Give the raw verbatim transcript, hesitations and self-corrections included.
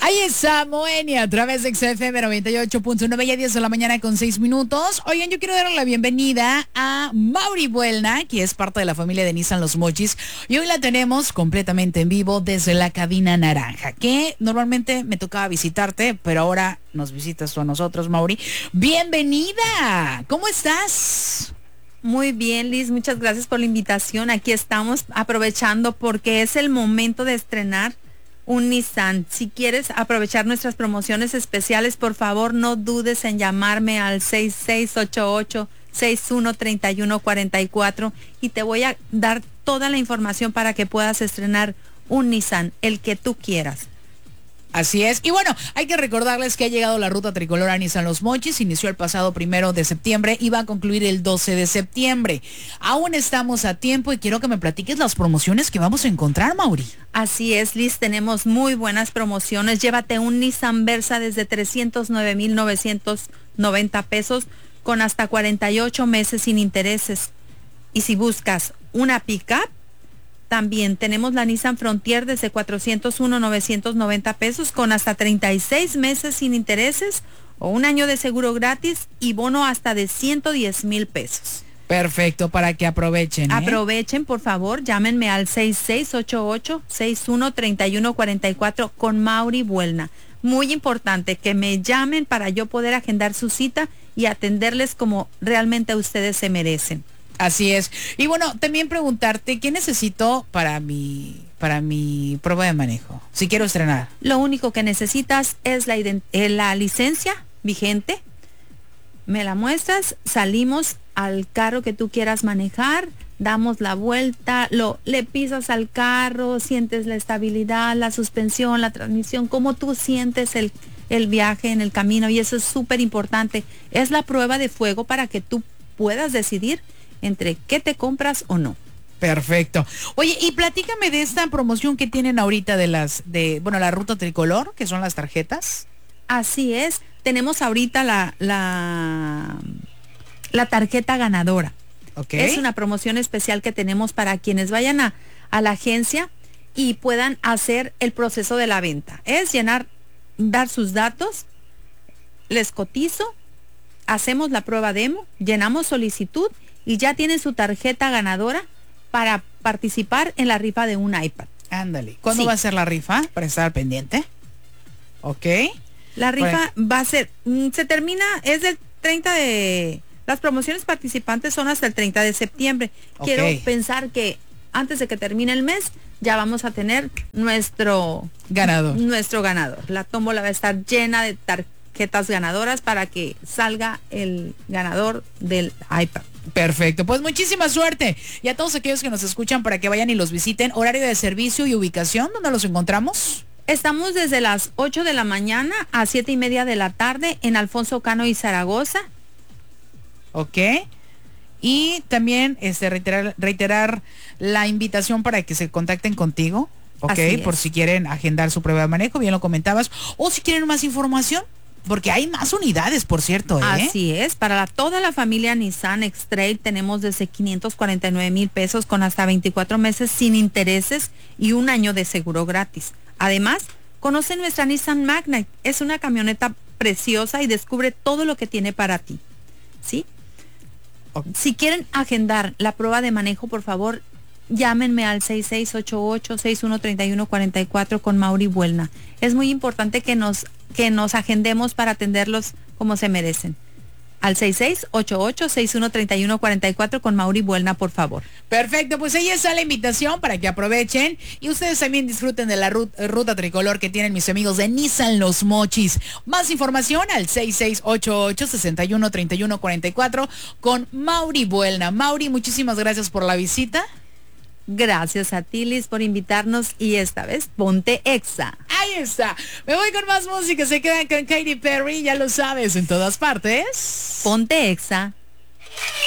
Ahí está Moenia a través de X F M noventa y ocho punto nueve, ya diez de la mañana con seis minutos. Oigan, yo quiero darle la bienvenida a Mauri Buelna, que es parte de la familia de Nissan Los Mochis. Y hoy la tenemos completamente en vivo desde la cabina naranja, que normalmente me tocaba visitarte, pero ahora nos visitas tú a nosotros, Mauri. Bienvenida, ¿cómo estás? Muy bien, Liz, muchas gracias por la invitación. Aquí estamos aprovechando porque es el momento de estrenar un Nissan. Si quieres aprovechar nuestras promociones especiales, por favor no dudes en llamarme al seis seis ocho ocho, seis uno tres uno cuatro cuatro y te voy a dar toda la información para que puedas estrenar un Nissan, el que tú quieras. Así es. Y bueno, hay que recordarles que ha llegado la ruta tricolor a Nissan Los Mochis. Inició el pasado primero de septiembre y va a concluir el doce de septiembre. Aún estamos a tiempo y quiero que me platiques las promociones que vamos a encontrar, Mauri. Así es, Liz, tenemos muy buenas promociones. Llévate un Nissan Versa desde trescientos nueve mil novecientos noventa pesos con hasta cuarenta y ocho meses sin intereses. Y si buscas una pick-up, también tenemos la Nissan Frontier desde cuatrocientos uno mil novecientos noventa pesos con hasta treinta y seis meses sin intereses o un año de seguro gratis y bono hasta de ciento diez mil pesos. Perfecto, para que aprovechen. ¿eh? Aprovechen, por favor, llámenme al seis seis ocho ocho, seis uno tres uno cuatro cuatro con Mauri Buelna. Muy importante que me llamen para yo poder agendar su cita y atenderles como realmente ustedes se merecen. Así es. Y bueno, también preguntarte, ¿qué necesito para mi, para mi prueba de manejo? Si quiero estrenar. Lo único que necesitas es la, ident- eh, la licencia vigente. Me la muestras, salimos al carro que tú quieras manejar, damos la vuelta, lo, le pisas al carro, sientes la estabilidad, la suspensión, la transmisión, cómo tú sientes el, el viaje en el camino, y eso es súper importante. Es la prueba de fuego para que tú puedas decidir entre qué te compras o no. Perfecto. Oye, y platícame de esta promoción que tienen ahorita de las, de, bueno, la ruta tricolor, que son las tarjetas. Así es, tenemos ahorita la, la, la tarjeta ganadora. Ok. Es una promoción especial que tenemos para quienes vayan a, a la agencia y puedan hacer el proceso de la venta. Es llenar, dar sus datos, les cotizo, hacemos la prueba demo, llenamos solicitud y ya tienen su tarjeta ganadora para participar en la rifa de un iPad. Ándale. ¿Cuándo Sí. va a ser la rifa? Para estar pendiente. Ok. La rifa Bueno. va a ser, mm, se termina, es del treinta de, las promociones participantes son hasta el treinta de septiembre. Ok. Quiero pensar que antes de que termine el mes ya vamos a tener nuestro Ganador. Nuestro ganador. La tómbola va a estar llena de tarjetas ganadoras para que salga el ganador del iPad. Perfecto, pues muchísima suerte. Y a todos aquellos que nos escuchan para que vayan y los visiten, horario de servicio y ubicación, ¿dónde los encontramos? Estamos desde las ocho de la mañana a siete y media de la tarde en Alfonso Cano y Zaragoza. Ok. Y también este reiterar, reiterar la invitación para que se contacten contigo. Ok, por si quieren agendar su prueba de manejo, bien lo comentabas. O si quieren más información. Porque hay más unidades, por cierto, ¿eh? Así es, para la, toda la familia Nissan X-Trail tenemos desde quinientos cuarenta y nueve mil pesos con hasta veinticuatro meses sin intereses y un año de seguro gratis. Además, conoce nuestra Nissan Magnite, es una camioneta preciosa y descubre todo lo que tiene para ti, ¿sí? Okay. Si quieren agendar la prueba de manejo, por favor, llámenme al seis seis ocho ocho, seis uno tres uno cuatro cuatro con Mauri Buelna. Es muy importante que nos que nos agendemos para atenderlos como se merecen. Al seis seis ocho ocho, seis uno tres uno cuatro cuatro con Mauri Buelna, por favor. Perfecto, pues ahí está la invitación para que aprovechen y ustedes también disfruten de la ruta, ruta tricolor que tienen mis amigos de Nissan Los Mochis. Más información al seis seis ocho ocho, seis uno tres uno cuatro cuatro con Mauri Buelna. Mauri, muchísimas gracias por la visita. Gracias a ti, Liz, por invitarnos y esta vez ponte Exa. Ahí está. Me voy con más música. Se quedan con Katy Perry, ya lo sabes, en todas partes. Ponte Exa.